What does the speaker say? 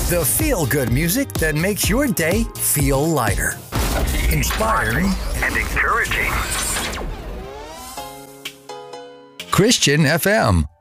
The feel-good music that makes your day feel lighter. Inspiring and encouraging. Christian FM.